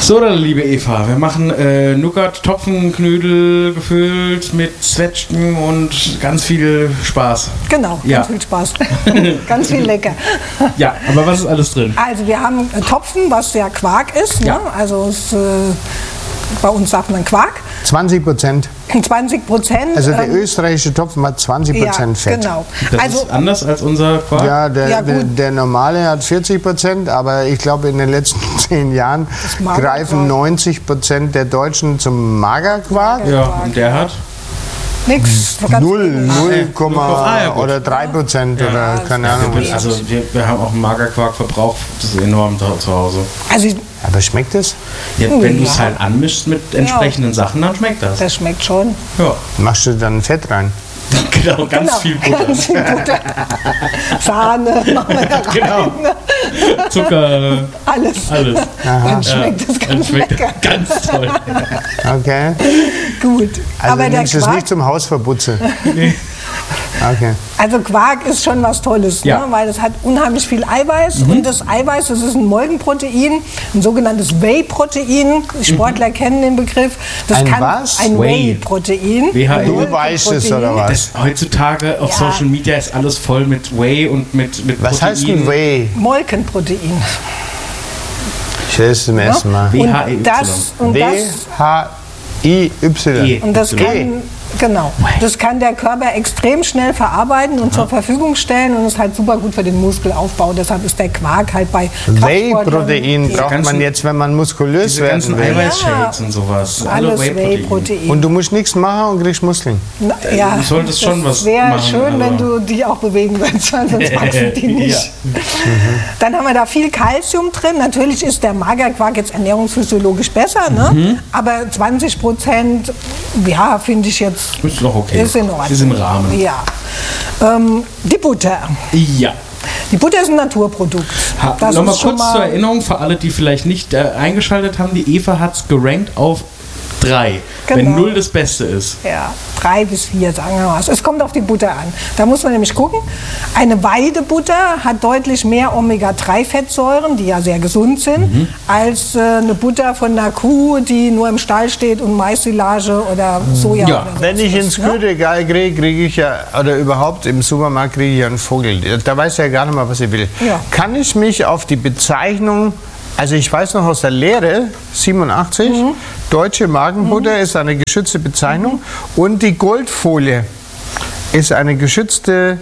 So, dann, liebe Eva, wir machen Nougat-Topfenknödel gefüllt mit Zwetschgen und ganz viel Spaß. Genau, ganz viel Spaß. Ganz viel lecker. Ja, aber was ist alles drin? Also wir haben Topfen, was ja Quark ist. Ja. Ne? Also bei uns sagt man Quark. 20%. 20%. Also der österreichische Topfen hat 20% Fett. Genau. Das Also, ist anders als unser Quark? Ja, Ja, gut. der normale hat 40%, aber ich glaube in den letzten 10 Jahren Magerquark. greifen 90% der Deutschen zum Magerquark. Ja, und der hat? nix. 0, Ah, ja, gut. oder 3% oder keine Ahnung. Also wir haben auch einen Magerquarkverbrauch, das ist enorm zu Hause. Also Aber schmeckt es? Ja, wenn du es Ja. halt anmischst mit entsprechenden Sachen, dann schmeckt das. das schmeckt schon. Ja, Machst du dann Fett rein? genau, ganz viel Butter. Ganz viel Butter. Sahne machen wir da rein. Genau. Zucker, Alles. alles. Dann schmeckt es Dann ganz schmeckt lecker. ganz toll. Okay. Gut. Also Aber du der nimmst es Quark, nicht zum Hausverputzen. Okay. also Quark ist schon was Tolles, Ja. ne? Weil es hat unheimlich viel Eiweiß. Und das Eiweiß, das ist ein Molkenprotein, ein sogenanntes Whey-Protein. Sportler kennen den Begriff. Das Ein was? Ein Whey. Whey-Protein. WHE. Du weißt es oder was? Das, heutzutage auf Ja. Social Media ist alles voll mit Whey und mit Was heißt Protein. denn Whey? Molkenprotein. Ich höre es zum ersten Mal. WHY. Und das, W-H-I-Y. und das E. kann, genau, das kann der Körper extrem schnell verarbeiten und zur Verfügung stellen und ist halt super gut für den Muskelaufbau. Deshalb ist der Quark halt bei Whey-Protein braucht ganzen- man jetzt, wenn man muskulös Diese werden ganzen will. Eiweißshakes und sowas. Alle Alles Whey-Protein. Whey-Protein. Und du musst nichts machen und kriegst Muskeln. Ja, du solltest schon was wäre machen, schön, wenn aber- du die auch bewegen würdest, weil sonst wachsen die nicht. Dann haben wir da viel Kalzium drin. Natürlich ist der Magerquark jetzt ernährungsphysiologisch besser, ne? Aber 20%, ja, finde ich jetzt, Ist noch okay. ist in Ordnung. Ist im Rahmen. Ja. Die Butter. Ja. Die Butter ist ein Naturprodukt. Das Nochmal ist schon kurz zur Erinnerung, für alle, die vielleicht nicht eingeschaltet haben, die Eva hat es gerankt auf 3, wenn Genau. 0 das Beste ist. Ja, 3 bis 4, sagen wir mal. Es kommt auf die Butter an. Da muss man nämlich gucken. Eine Weidebutter hat deutlich mehr Omega-3-Fettsäuren, die ja sehr gesund sind, als eine Butter von einer Kuh, die nur im Stall steht und Maissilage oder Soja. Ja. Oder so Wenn ich ist, ins ne? Kühlregal kriege ich ja, oder überhaupt im Supermarkt kriege ich ja einen Vogel. Da weiß er ja gar nicht mal, was ich will. Ja. Kann ich mich auf die Bezeichnung, also ich weiß noch aus der Lehre, 87, deutsche Magenbutter ist eine geschützte Bezeichnung und die Goldfolie ist eine geschützte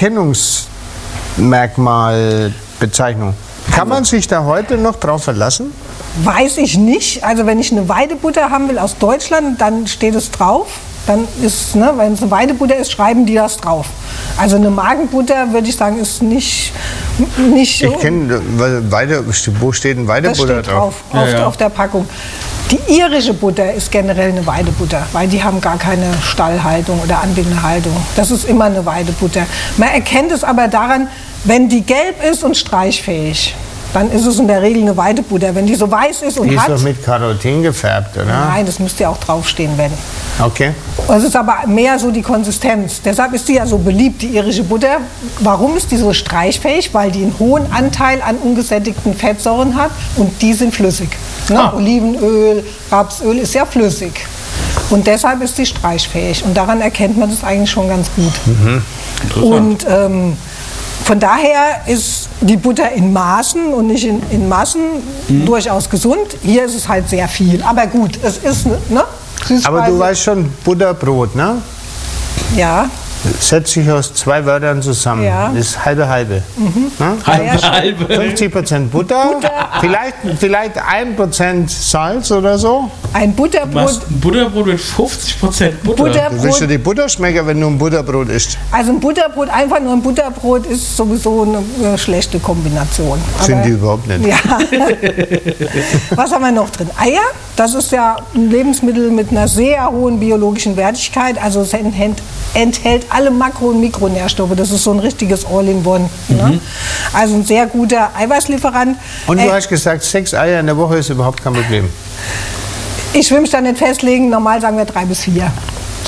Erkennungsmerkmalbezeichnung. Kann man sich da heute noch drauf verlassen? Weiß ich nicht. Also wenn ich eine Weidebutter haben will aus Deutschland, dann steht es drauf. Dann ist, ne, wenn es eine Weidebutter ist, schreiben die das drauf. Also eine Magenbutter, würde ich sagen, ist nicht so. Ich kenne, wo steht denn Das Weidebutter steht drauf, auf der Packung. Die irische Butter ist generell eine Weidebutter, weil die haben gar keine Stallhaltung oder Anbindehaltung. Das ist immer eine Weidebutter. Man erkennt es aber daran, wenn die gelb ist und streichfähig, dann ist es in der Regel eine Weidebutter. Wenn die so weiß ist und Die ist hat, doch mit Carotin gefärbt, oder? nein, das müsste ja auch draufstehen, wenn. Okay. Es ist aber mehr so die Konsistenz. Deshalb ist die ja so beliebt, die irische Butter. Warum ist die so streichfähig? Weil die einen hohen Anteil an ungesättigten Fettsäuren hat und die sind flüssig. Ne? Olivenöl, Rapsöl ist ja flüssig. Und deshalb ist die streichfähig. Und daran erkennt man das eigentlich schon ganz gut. Und von daher ist die Butter in Maßen und nicht in Massen durchaus gesund. Hier ist es halt sehr viel. Aber gut, es ist, ne? Süßspeise. Aber du weißt schon, Butterbrot, ne? Ja. Setzt sich aus 2 Wörtern zusammen. Ja. Das ist halbe. Ne? Halbe. 50% Butter, vielleicht 1% Salz oder so. Ein Butterbrot. Was? Ein Butterbrot mit 50% Butter. Du willst ja die Butter schmecken, wenn du ein Butterbrot isst. Also ein Butterbrot, einfach nur ein Butterbrot ist sowieso eine schlechte Kombination. Sind die überhaupt nicht. Ja. Was haben wir noch drin? Eier, das ist ja ein Lebensmittel mit einer sehr hohen biologischen Wertigkeit. Also es enthält alle Makro- und Mikronährstoffe. Das ist so ein richtiges All-in-One. Ne? Also ein sehr guter Eiweißlieferant. Und du hast gesagt, 6 Eier in der Woche ist überhaupt kein Problem. Ich will mich da nicht festlegen. Normal sagen wir 3 bis 4. So.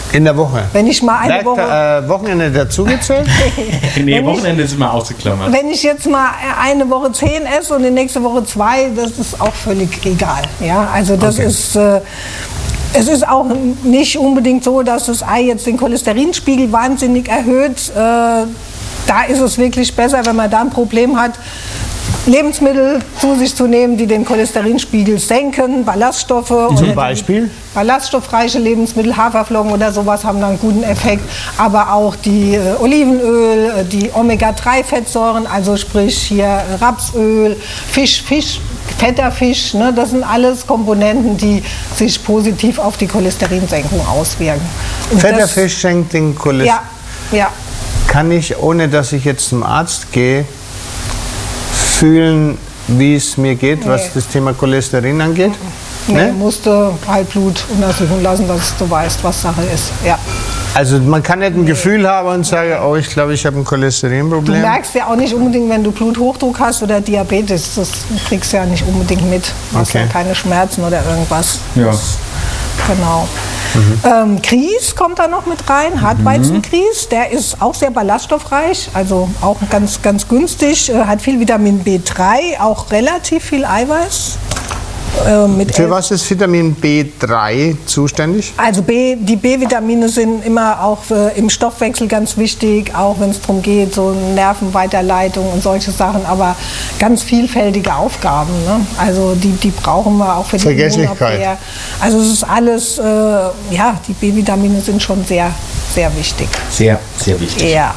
In der Woche? Wenn ich mal eine Woche... Wochenende dazugezählt? Nee, Wochenende ist immer ausgeklammert. Wenn ich jetzt mal eine Woche 10 esse und die nächste Woche 2, das ist auch völlig egal. Ja, also das ist... Es ist auch nicht unbedingt so, dass das Ei jetzt den Cholesterinspiegel wahnsinnig erhöht. Da ist es wirklich besser, wenn man da ein Problem hat, Lebensmittel zu sich zu nehmen, die den Cholesterinspiegel senken, Ballaststoffe. Zum Beispiel? Ballaststoffreiche Lebensmittel, Haferflocken oder sowas haben da einen guten Effekt. Aber auch die Olivenöl, die Omega-3-Fettsäuren, also sprich hier Rapsöl, Fisch, fetter Fisch, ne, das sind alles Komponenten, die sich positiv auf die Cholesterinsenkung auswirken. Und fetter Fisch senkt den Cholesterin? Ja. Kann ich, ohne dass ich jetzt zum Arzt gehe, fühlen, wie es mir geht, was das Thema Cholesterin angeht? Nee, musst du halt Blut untersuchen lassen, dass du weißt, was Sache ist. Ja. Also man kann nicht ein Gefühl haben und sagen, oh, ich glaube, ich habe ein Cholesterinproblem. Du merkst ja auch nicht unbedingt, wenn du Bluthochdruck hast oder Diabetes. Das kriegst du ja nicht unbedingt mit. Du hast ja keine Schmerzen oder irgendwas. Ja. Genau. Grieß kommt da noch mit rein, Hartweizengrieß, der ist auch sehr ballaststoffreich, also auch ganz, ganz günstig, hat viel Vitamin B3, auch relativ viel Eiweiß. Für was ist Vitamin B3 zuständig? Also die B-Vitamine sind immer auch im Stoffwechsel ganz wichtig, auch wenn es darum geht, so Nervenweiterleitung und solche Sachen, aber ganz vielfältige Aufgaben. Ne? Also die brauchen wir auch für die Immunabwehr. Also es ist alles, die B-Vitamine sind schon sehr, sehr wichtig. Sehr, sehr wichtig. Ja.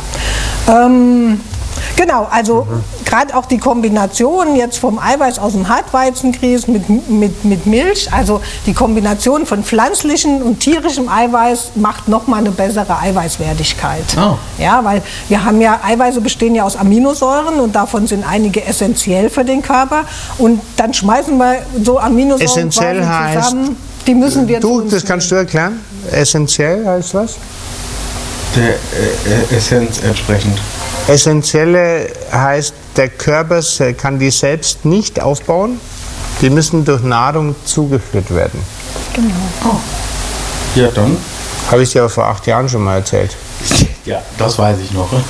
Genau, also gerade auch die Kombination jetzt vom Eiweiß aus dem Hartweizengrieß mit Milch, also die Kombination von pflanzlichem und tierischem Eiweiß macht nochmal eine bessere Eiweißwertigkeit. Oh. Ja, weil wir haben ja, Eiweiße bestehen ja aus Aminosäuren und davon sind einige essentiell für den Körper und dann schmeißen wir so Aminosäuren essentiell zusammen, die müssen wir das kannst du erklären? Essentiell heißt was? Der Essenz entsprechend. Essentielle heißt, der Körper kann die selbst nicht aufbauen. Die müssen durch Nahrung zugeführt werden. Genau. Oh. Ja, dann. Habe ich dir aber vor 8 Jahren schon mal erzählt. Ja, das weiß ich noch.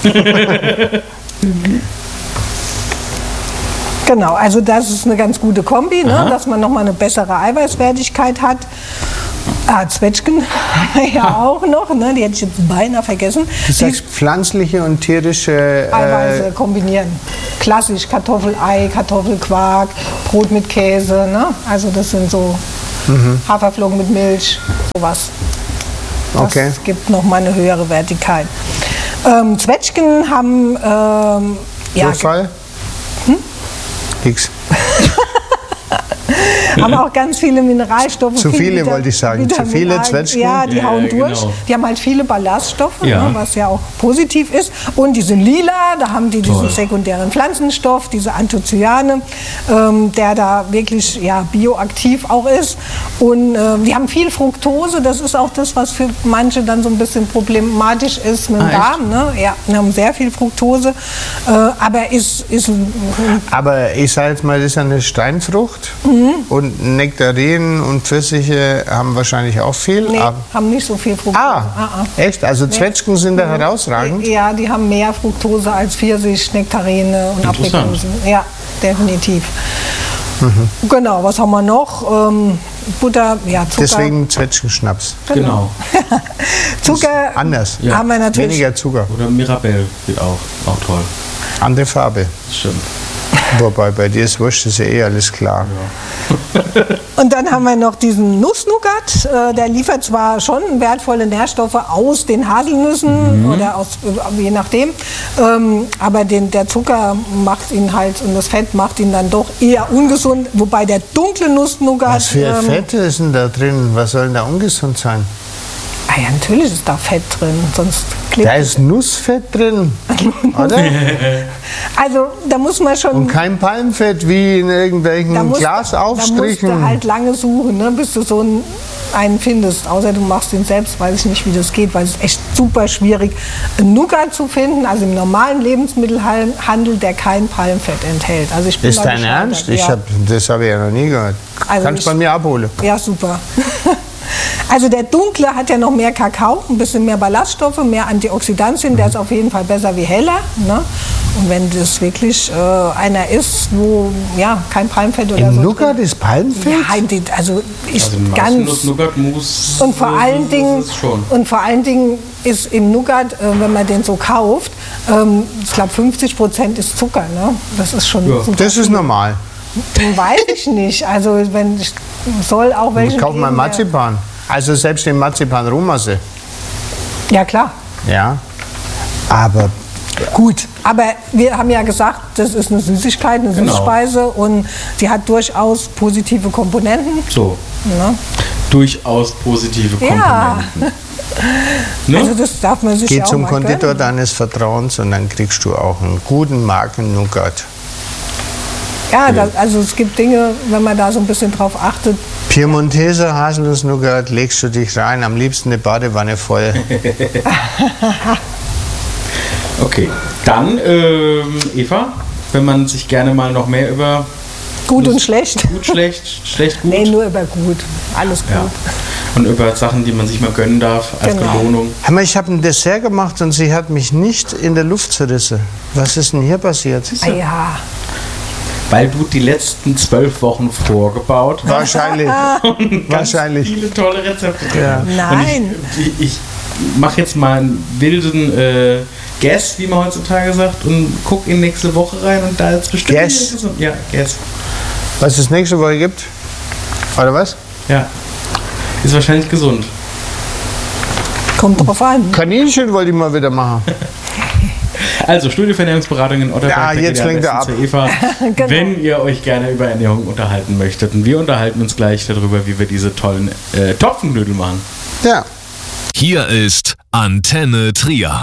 Genau, also das ist eine ganz gute Kombi, ne, dass man nochmal eine bessere Eiweißwertigkeit hat. Zwetschgen haben wir ja auch noch, ne? Die hätte ich jetzt beinahe vergessen. Du sagst pflanzliche und tierische Eiweiße kombinieren. Klassisch Kartoffelei, Kartoffelquark, Brot mit Käse. Ne? Also das sind so Haferflocken mit Milch, sowas. Das gibt nochmal eine höhere Wertigkeit. Zwetschgen haben... Durchfall? Nix. Haben auch ganz viele Mineralstoffe. Zu viele wollte ich sagen. Zu viele Zwetschgen? Ja, die hauen durch. Genau. Die haben halt viele Ballaststoffe, ne, was ja auch positiv ist. Und die sind lila, da haben die diesen sekundären Pflanzenstoff, diese Anthocyane, der da wirklich bioaktiv auch ist. Und die haben viel Fructose, das ist auch das, was für manche dann so ein bisschen problematisch ist mit dem Darm. Ne? Ja, die haben sehr viel Fructose, aber ist aber ich sage jetzt mal, das ist eine Steinfrucht. Und Nektarinen und Pfirsiche haben wahrscheinlich auch viel. Nee, haben nicht so viel Fructose. Echt? Also Zwetschgen sind da herausragend? Ja, die haben mehr Fructose als Pfirsich, Nektarine und Aprikosen. Ja, definitiv. Genau, was haben wir noch? Butter, Zucker. Deswegen Zwetschgenschnaps. Genau. Zucker anders. Haben wir natürlich. Weniger Zucker. Oder Mirabelle wird auch toll. Andere Farbe. Stimmt. Wobei, bei dir ist Wurscht, ist ja alles klar. Ja. Und dann haben wir noch diesen Nussnougat. Der liefert zwar schon wertvolle Nährstoffe aus den Haselnüssen oder je nachdem, aber der Zucker macht ihn halt und das Fett macht ihn dann doch eher ungesund. Wobei der dunkle Nussnougat. Was für Fette ist denn da drin? Was soll denn da ungesund sein? Ah ja, natürlich ist da Fett drin, sonst klebt da ist Nussfett drin, oder? Also da muss man schon... Und kein Palmfett wie in irgendwelchen Glasaufstrichen. Da musst du halt lange suchen, ne, bis du so einen findest. Außer du machst ihn selbst, weiß ich nicht, wie das geht, weil es ist echt super schwierig, einen Nougat zu finden, also im normalen Lebensmittelhandel, der kein Palmfett enthält. Also ich bin ist dein Ernst? Ja. Das habe ich ja noch nie gehört. Also kannst du bei mir abholen. Ja, super. Also der dunkle hat ja noch mehr Kakao, ein bisschen mehr Ballaststoffe, mehr Antioxidantien, der ist auf jeden Fall besser wie heller. Ne? Und wenn das wirklich einer ist, wo ja kein Palmfett oder Im so. Nougat ist Palmfett? Ja, also ich Also die ganz. meisten Nougat-Mousse Und vor allen Dingen, ist es schon. ist im Nougat, wenn man den so kauft, ich glaube 50% ist Zucker. Ne? Das ist schon super. Das ist normal. Weiß ich nicht. Also wenn ich soll auch welche. Ich kaufe mal geben, Marzipan. Also selbst den Marzipan Rohmasse. Ja klar. Ja. Aber Gut, aber wir haben ja gesagt, das ist eine Süßigkeit, eine Genau. Süßspeise und sie hat durchaus positive Komponenten. So, Ne? durchaus positive Ja. Komponenten. Ne? Also das darf man sich geh ja auch zum mal Konditor gönnen. deines Vertrauens und dann kriegst du auch einen guten Marken-Nougat. Ja, also es gibt Dinge, wenn man da so ein bisschen drauf achtet. Piemonteser Haselnuss-Nougat legst du dich rein, am liebsten eine Badewanne voll. Okay, dann Eva, wenn man sich gerne mal noch mehr über Gut und schlecht. gut, schlecht, gut. Nee, nur über gut. Alles gut. Ja. Und über Sachen, die man sich mal gönnen darf als Genau. Belohnung. Hör mal, ich habe ein Dessert gemacht und sie hat mich nicht in der Luft zerrissen. Was ist denn hier passiert? Ah, ja. Weil du die letzten 12 Wochen vorgebaut hast. Wahrscheinlich. Ganz Wahrscheinlich. viele tolle Rezepte. Ja. Nein. Und ich mache jetzt mal einen wilden Guess, wie man heutzutage sagt, und guck in nächste Woche rein und da ist bestimmt Guess? wieder gesund. Ja, Guess. Was es nächste Woche gibt? Oder was? Ja. Ist wahrscheinlich gesund. Kommt drauf an. Kaninchen wollte ich mal wieder machen. Also, Studiovernährungsberatung in Otterberg. Ja, da jetzt geht ihr am lenkt er besten ab. zu Eva, Genau. wenn ihr euch gerne über Ernährung unterhalten möchtet. Und wir unterhalten uns gleich darüber, wie wir diese tollen Topfenknödel machen. Ja. Hier ist Antenne Trier.